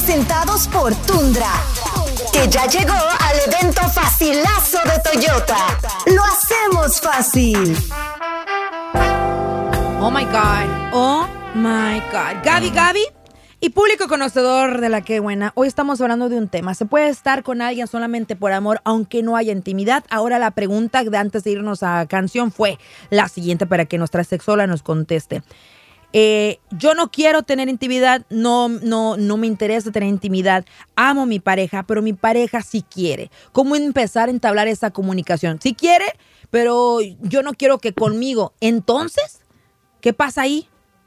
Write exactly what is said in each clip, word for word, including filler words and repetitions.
presentados por Tundra, que ya llegó al evento facilazo de Toyota. Lo hacemos fácil. Oh my God, oh my God. Gaby, Gaby y público conocedor de la Qué Buena, hoy estamos hablando de un tema. ¿Se puede estar con alguien solamente por amor aunque no haya intimidad? Ahora la pregunta de antes de irnos a canción fue la siguiente para que nuestra sexóloga nos conteste. Eh, yo no quiero tener intimidad, no, no, no me interesa tener intimidad, amo a mi pareja, pero mi pareja sí quiere. ¿Cómo empezar a entablar esa comunicación? Sí quiere, pero yo no quiero que conmigo. Entonces, ¿qué pasa ahí?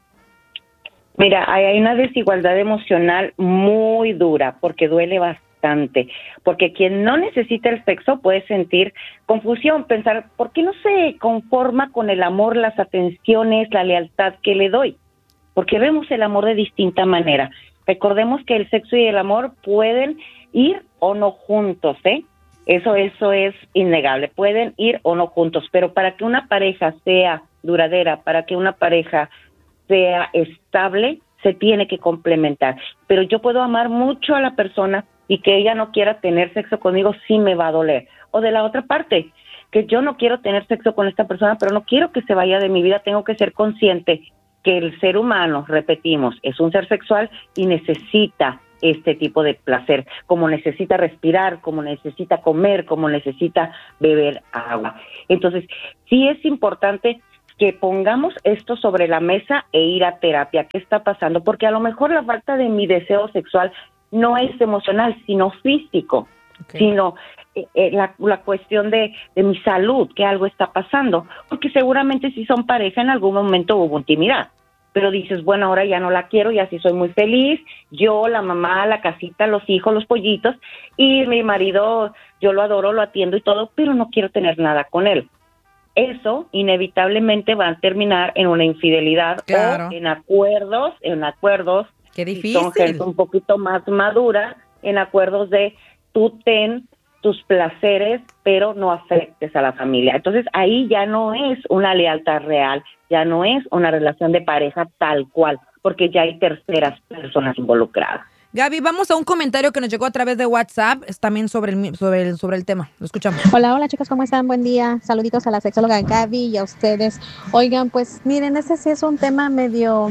Mira, hay una desigualdad emocional muy dura porque duele bastante, porque quien no necesita el sexo puede sentir confusión, pensar, ¿por qué no se conforma con el amor, las atenciones, la lealtad que le doy? Porque vemos el amor de distinta manera. Recordemos que el sexo y el amor pueden ir o no juntos, ¿eh? Eso, eso es innegable, pueden ir o no juntos, pero para que una pareja sea duradera, para que una pareja sea estable, se tiene que complementar. Pero yo puedo amar mucho a la persona y que ella no quiera tener sexo conmigo, sí me va a doler. O de la otra parte, que yo no quiero tener sexo con esta persona, pero no quiero que se vaya de mi vida, tengo que ser consciente que el ser humano, repetimos, es un ser sexual y necesita este tipo de placer, como necesita respirar, como necesita comer, como necesita beber agua. Entonces, sí es importante que pongamos esto sobre la mesa e ir a terapia. ¿Qué está pasando? Porque a lo mejor la falta de mi deseo sexual no es emocional, sino físico, okay. sino eh, eh, la, la cuestión de, de mi salud, que algo está pasando. Porque seguramente si son pareja en algún momento hubo intimidad. Pero dices, bueno, ahora ya no la quiero y así soy muy feliz. Yo, la mamá, la casita, los hijos, los pollitos, y mi marido, yo lo adoro, lo atiendo y todo, pero no quiero tener nada con él. Eso inevitablemente va a terminar en una infidelidad, claro. o en acuerdos, en acuerdos, qué difícil. Son gente un poquito más madura, en acuerdos de tú ten tus placeres, pero no afectes a la familia. Entonces ahí ya no es una lealtad real, ya no es una relación de pareja tal cual, porque ya hay terceras personas involucradas. Gaby, vamos a un comentario que nos llegó a través de WhatsApp, es también sobre el, sobre el, sobre el tema. Lo escuchamos. Hola, hola chicos, ¿cómo están? Buen día. Saluditos a la sexóloga Gaby y a ustedes. Oigan, pues miren, ese sí es un tema medio,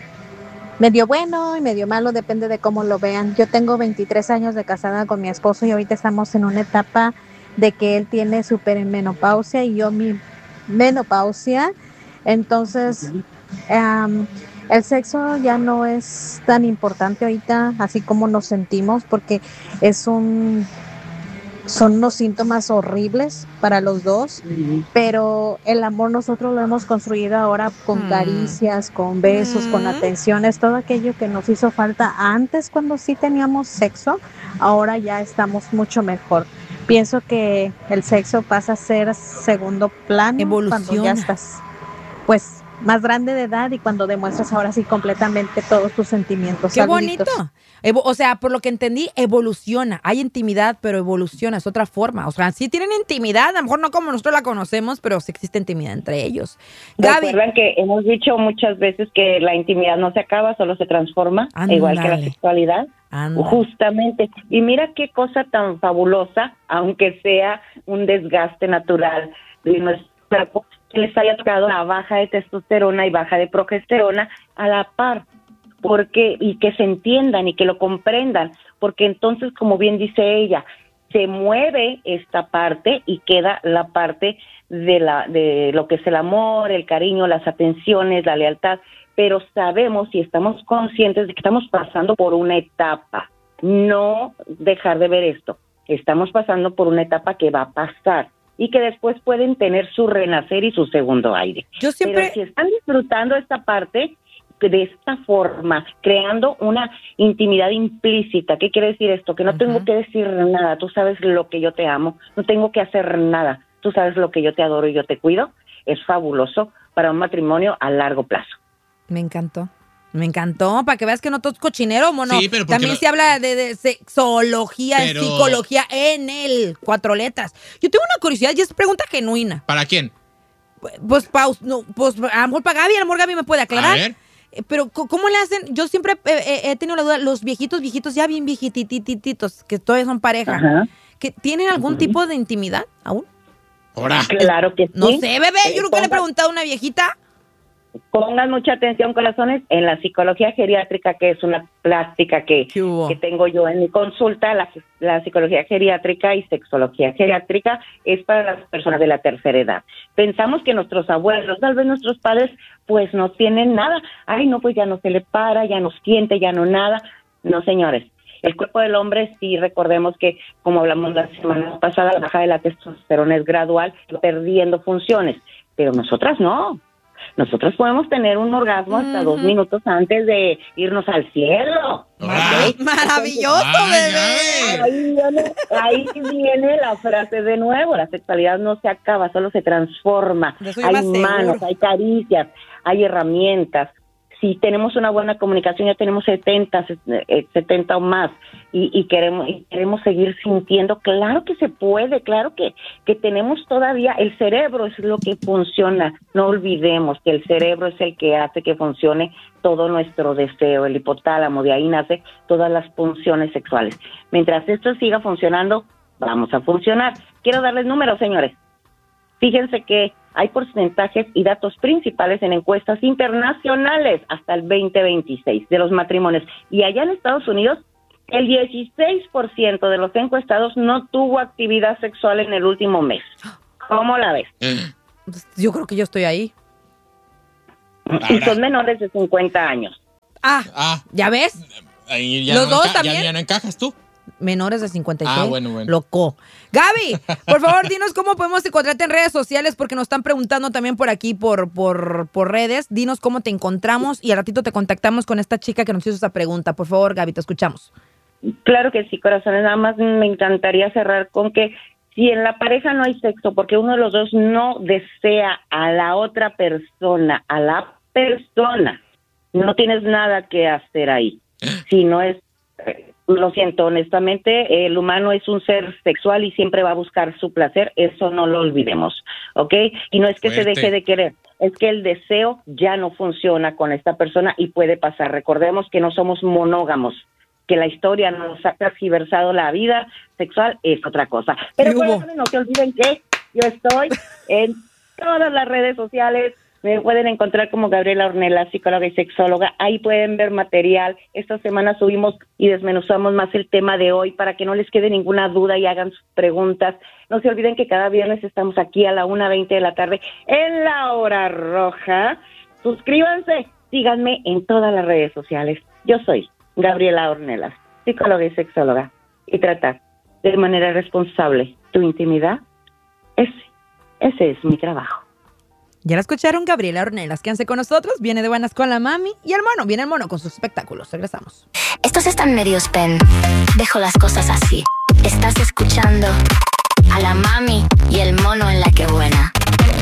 medio bueno y medio malo, depende de cómo lo vean. Yo tengo veintitrés años de casada con mi esposo y ahorita estamos en una etapa de que él tiene supermenopausia y yo mi menopausia. Entonces, um, el sexo ya no es tan importante ahorita, así como nos sentimos, porque es un, son unos síntomas horribles para los dos, uh-huh. pero el amor nosotros lo hemos construido ahora con uh-huh. caricias, con besos, uh-huh. con atenciones, todo aquello que nos hizo falta antes cuando sí teníamos sexo, ahora ya estamos mucho mejor. Pienso que el sexo pasa a ser segundo plano Evoluciona. Cuando ya estás, pues, más grande de edad y cuando demuestras ahora sí completamente todos tus sentimientos. ¡Qué Saluditos. Bonito! Evo- o sea, por lo que entendí, evoluciona. Hay intimidad, pero evoluciona, es otra forma. O sea, sí tienen intimidad, a lo mejor no como nosotros la conocemos, pero sí existe intimidad entre ellos. Gaby. Recuerdan que hemos dicho muchas veces que la intimidad no se acaba, solo se transforma, Andale. Igual que la sexualidad. Andale. Justamente. Y mira qué cosa tan fabulosa, aunque sea un desgaste natural de nuestro cuerpo, que les haya tocado la baja de testosterona y baja de progesterona a la par, porque y que se entiendan y que lo comprendan, porque entonces, como bien dice ella, se mueve esta parte y queda la parte de la de lo que es el amor, el cariño, las atenciones, la lealtad, pero sabemos y estamos conscientes de que estamos pasando por una etapa, no dejar de ver esto, estamos pasando por una etapa que va a pasar, y que después pueden tener su renacer y su segundo aire. Yo siempre... Pero si están disfrutando esta parte de esta forma, creando una intimidad implícita, ¿qué quiere decir esto? Que no uh-huh. tengo que decir nada, tú sabes lo que yo te amo, no tengo que hacer nada, tú sabes lo que yo te adoro y yo te cuido, es fabuloso para un matrimonio a largo plazo. Me encantó. Me encantó, para que veas que no todo es cochinero, mono. Sí, pero también lo... se habla de, de sexología, pero... psicología en el cuatro letras. Yo tengo una curiosidad y es pregunta genuina. ¿Para quién? Pues, pa, no, pues a lo mejor para Gaby, a lo mejor Gaby me puede aclarar. A ver. Eh, Pero, co- ¿cómo le hacen? Yo siempre eh, eh, he tenido la duda, los viejitos, viejitos, ya bien viejitititos, que todavía son pareja, Ajá. que ¿tienen algún tipo de intimidad aún? Ahora. Claro que sí. No sé, bebé, Eh, yo nunca le he ponga- preguntado a una viejita. Pongan mucha atención, corazones, en la psicología geriátrica, que es una plástica que, ¿Qué hubo? que tengo yo en mi consulta. La, la psicología geriátrica y sexología geriátrica es para las personas de la tercera edad. Pensamos que nuestros abuelos, tal vez nuestros padres, pues no tienen nada. Ay, no, pues ya no se le para, ya no siente, ya no nada. No, señores. El cuerpo del hombre, sí, recordemos que, como hablamos la semana pasada, la baja de la testosterona es gradual, perdiendo funciones. Pero nosotras no. Nosotros podemos tener un orgasmo hasta dos minutos antes de irnos al cielo. Ahora. ¿Ok? Maravilloso, Ay, bebé. ay. Ahí viene, ahí viene la frase de nuevo. La sexualidad no se acaba, solo se transforma. De eso yo Hay me aseguro. manos, hay caricias, hay herramientas. Si tenemos una buena comunicación, ya tenemos setenta, eh, setenta o más, y, y queremos y queremos seguir sintiendo, claro que se puede, claro que, que tenemos todavía, el cerebro es lo que funciona, no olvidemos que el cerebro es el que hace que funcione todo nuestro deseo, el hipotálamo, de ahí nace todas las funciones sexuales. Mientras esto siga funcionando, vamos a funcionar. Quiero darles números, señores. Fíjense que hay porcentajes y datos principales en encuestas internacionales hasta el veinte veintiséis de los matrimonios. Y allá en Estados Unidos, el dieciséis por ciento de los encuestados no tuvo actividad sexual en el último mes. ¿Cómo la ves? Pues, yo creo que yo estoy ahí. Y Ahora. son menores de cincuenta años. Ah, Ah, ¿ya ves? ahí ya ¿Los no dos enca- también? Ya, ya no encajas tú. Menores de cincuenta y seis. Ah, bueno, bueno. Loco. Gaby, por favor, dinos cómo podemos encontrarte en redes sociales, porque nos están preguntando también por aquí, por, por, por redes. Dinos cómo te encontramos y al ratito te contactamos con esta chica que nos hizo esa pregunta. Por favor, Gaby, te escuchamos. Claro que sí, corazones. Nada más me encantaría cerrar con que si en la pareja no hay sexo, porque uno de los dos no desea a la otra persona, a la persona, no tienes nada que hacer ahí. Si no es, eh, lo siento, honestamente, el humano es un ser sexual y siempre va a buscar su placer, eso no lo olvidemos, ¿ok? Y no es que Fuerte. se deje de querer, es que el deseo ya no funciona con esta persona y puede pasar. Recordemos que no somos monógamos, que la historia nos ha transversado la vida sexual es otra cosa. Pero ¿Qué hubo? corazones, no se olviden que yo estoy en todas las redes sociales. Me pueden encontrar como Gabriela Ornelas, psicóloga y sexóloga. Ahí pueden ver material. Esta semana subimos y desmenuzamos más el tema de hoy para que no les quede ninguna duda y hagan sus preguntas. No se olviden que cada viernes estamos aquí a la una veinte de la tarde en la hora roja. Suscríbanse, síganme en todas las redes sociales. Yo soy Gabriela Ornelas, psicóloga y sexóloga. Y tratar de manera responsable tu intimidad, ese, ese es mi trabajo. Ya la escucharon, Gabriela Ornelas. Quédense con nosotros. Viene de buenas con la mami y el mono. Viene el mono con sus espectáculos. Regresamos. Estos están medios pen. Dejo las cosas así. Estás escuchando a la mami y el mono en La Que Buena.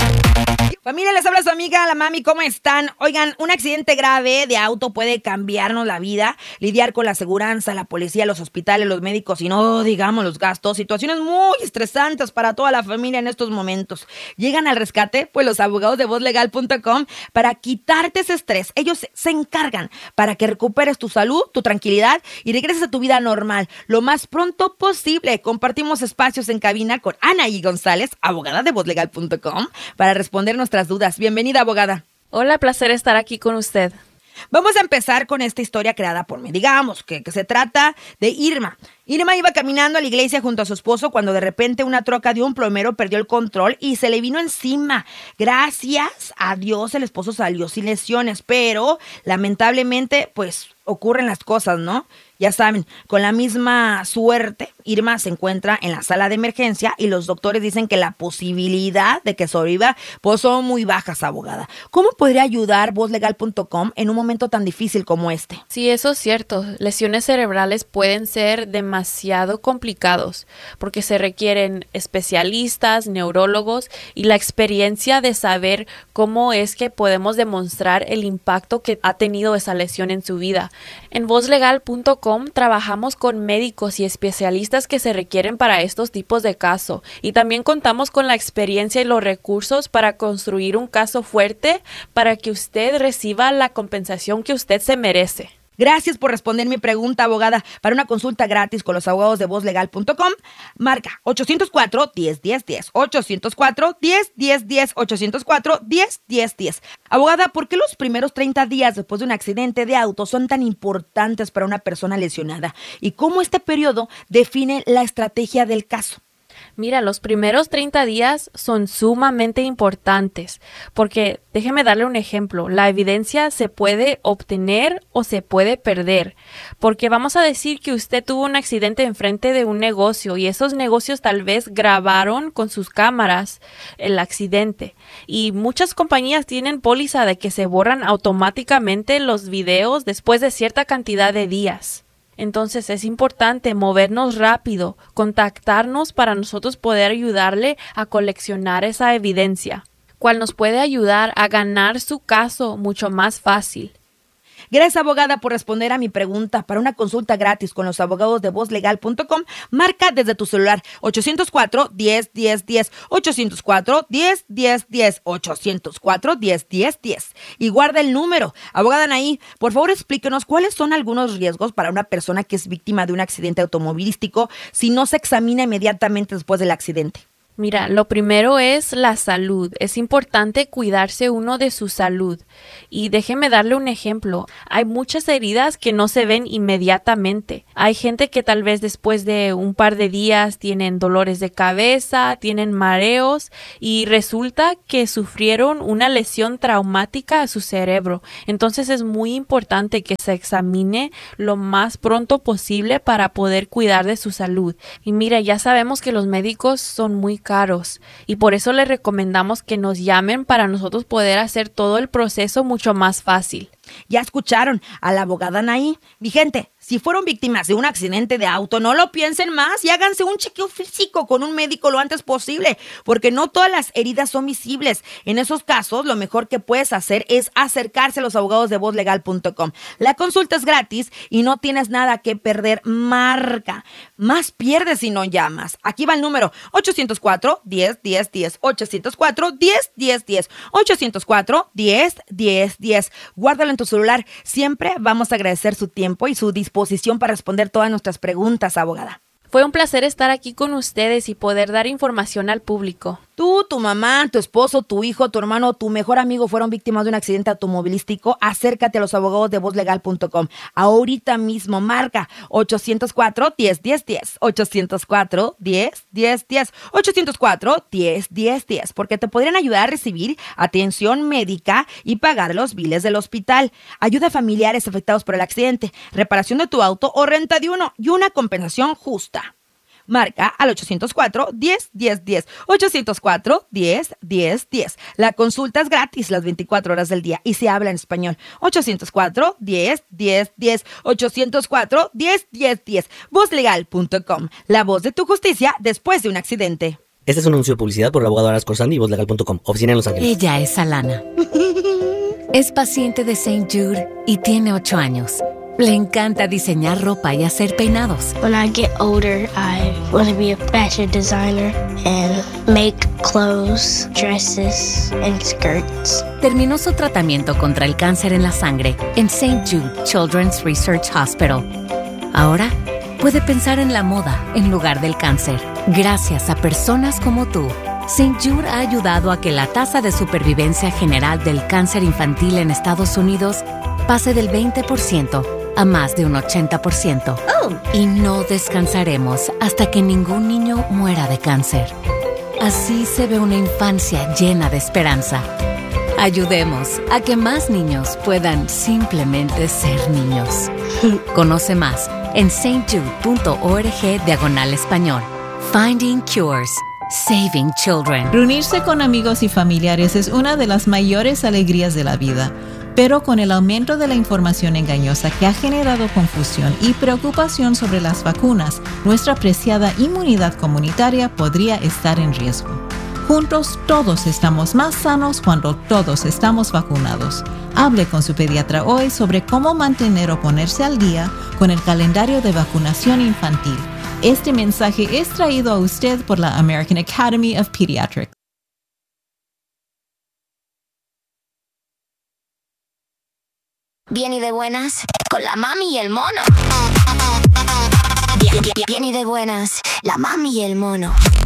Familia, les habla su amiga, la mami, ¿cómo están? Oigan, un accidente grave de auto puede cambiarnos la vida, lidiar con la aseguranza, la policía, los hospitales, los médicos y no digamos los gastos, situaciones muy estresantes para toda la familia en estos momentos. ¿Llegan al rescate? Pues los abogados de voz legal punto com para quitarte ese estrés. Ellos se, se encargan para que recuperes tu salud, tu tranquilidad y regreses a tu vida normal lo más pronto posible. Compartimos espacios en cabina con Anaí González, abogada de voz legal punto com, para responder nuestras dudas. Bienvenida, abogada. Hola, placer estar aquí con usted. Vamos a empezar con esta historia creada por mí. Digamos que, que se trata de Irma. Irma iba caminando a la iglesia junto a su esposo cuando de repente una troca de un plomero perdió el control y se le vino encima. Gracias a Dios el esposo salió sin lesiones, pero lamentablemente pues ocurren las cosas, ¿no? Ya saben, con la misma suerte, Irma se encuentra en la sala de emergencia y los doctores dicen que la posibilidad de que sobreviva pues son muy bajas, abogada. ¿Cómo podría ayudar voz legal punto com en un momento tan difícil como este? Sí, eso es cierto. Lesiones cerebrales pueden ser de demasiado complicados porque se requieren especialistas, neurólogos y la experiencia de saber cómo es que podemos demostrar el impacto que ha tenido esa lesión en su vida. En voz legal punto com trabajamos con médicos y especialistas que se requieren para estos tipos de casos y también contamos con la experiencia y los recursos para construir un caso fuerte para que usted reciba la compensación que usted se merece. Gracias por responder mi pregunta, abogada. Para una consulta gratis con los abogados de voz legal punto com, marca ochocientos cuatro, diez, diez, diez, ochocientos cuatro, diez, diez, diez, ochocientos cuatro, diez, diez, diez. Abogada, ¿por qué los primeros treinta días después de un accidente de auto son tan importantes para una persona lesionada? ¿Y cómo este periodo define la estrategia del caso? Mira, los primeros treinta días son sumamente importantes porque, déjeme darle un ejemplo, la evidencia se puede obtener o se puede perder, porque vamos a decir que usted tuvo un accidente enfrente de un negocio y esos negocios tal vez grabaron con sus cámaras el accidente y muchas compañías tienen póliza de que se borran automáticamente los videos después de cierta cantidad de días. Entonces es importante movernos rápido, contactarnos para nosotros poder ayudarle a coleccionar esa evidencia, cual nos puede ayudar a ganar su caso mucho más fácil. Gracias, abogada, por responder a mi pregunta. Para una consulta gratis con los abogados de voz legal punto com, marca desde tu celular ochocientos cuatro, diez, diez, diez, ochocientos cuatro, diez, diez, diez, ochocientos cuatro, diez, diez, diez y guarda el número. Abogada Anaí, por favor explíquenos cuáles son algunos riesgos para una persona que es víctima de un accidente automovilístico si no se examina inmediatamente después del accidente. Mira, lo primero es la salud. Es importante cuidarse uno de su salud. Y déjeme darle un ejemplo. Hay muchas heridas que no se ven inmediatamente. Hay gente que tal vez después de un par de días tienen dolores de cabeza, tienen mareos y resulta que sufrieron una lesión traumática a su cerebro. Entonces es muy importante que se examine lo más pronto posible para poder cuidar de su salud. Y mira, ya sabemos que los médicos son muy caros y por eso les recomendamos que nos llamen para nosotros poder hacer todo el proceso mucho más fácil. Ya escucharon a la abogada Anaí. Mi gente, si fueron víctimas de un accidente de auto, no lo piensen más y háganse un chequeo físico con un médico lo antes posible, porque no todas las heridas son visibles. En esos casos, lo mejor que puedes hacer es acercarse a los abogados de voz legal punto com. La consulta es gratis y no tienes nada que perder. Marca. Más pierdes si no llamas. Aquí va el número ochocientos cuatro, diez, diez, diez, ochocientos cuatro, diez, diez, diez, ochocientos cuatro, diez, diez, diez. Guárdalo en tu celular. Siempre vamos a agradecer su tiempo y su disposición para responder todas nuestras preguntas, abogada. Fue un placer estar aquí con ustedes y poder dar información al público. Tú, tu mamá, tu esposo, tu hijo, tu hermano, tu mejor amigo fueron víctimas de un accidente automovilístico. Acércate a los abogados de voz legal punto com. Ahorita mismo marca ochocientos cuatro, diez, diez, diez, ochocientos cuatro, diez, diez, diez, ochocientos cuatro, diez, diez, diez, porque te podrían ayudar a recibir atención médica y pagar los biles del hospital, ayuda a familiares afectados por el accidente, reparación de tu auto o renta de uno y una compensación justa. Marca al ochocientos cuatro, diez, diez, diez, ochocientos cuatro, diez, diez, diez. La consulta es gratis las veinticuatro horas del día y se habla en español. ochocientos cuatro, diez, diez, diez, ochocientos cuatro, diez, diez, diez. voz legal punto com. La voz de tu justicia después de un accidente. Este es un anuncio de publicidad por el abogado Aras Corsandi y voz legal punto com. Oficina en Los Ángeles. Ella es Alana. Es paciente de Saint Jude y tiene ocho años. Le encanta diseñar ropa y hacer peinados. When I get older, I want to be a fashion designer and make clothes, dresses, and skirts. Terminó su tratamiento contra el cáncer en la sangre en Saint Jude Children's Research Hospital. Ahora puede pensar en la moda en lugar del cáncer. Gracias a personas como tú, Saint Jude ha ayudado a que la tasa de supervivencia general del cáncer infantil en Estados Unidos pase del veinte por ciento a más de un ochenta por ciento. Oh. Y no descansaremos hasta que ningún niño muera de cáncer. Así se ve una infancia llena de esperanza. Ayudemos a que más niños puedan simplemente ser niños. Conoce más en saintjude.org diagonal español. Finding Cures. Saving Children. Reunirse con amigos y familiares es una de las mayores alegrías de la vida. Pero con el aumento de la información engañosa que ha generado confusión y preocupación sobre las vacunas, nuestra preciada inmunidad comunitaria podría estar en riesgo. Juntos todos estamos más sanos cuando todos estamos vacunados. Hable con su pediatra hoy sobre cómo mantener o ponerse al día con el calendario de vacunación infantil. Este mensaje es traído a usted por la American Academy of Pediatrics. Bien y de buenas, con la mami y el mono. Bien, bien, bien y de buenas, la mami y el mono.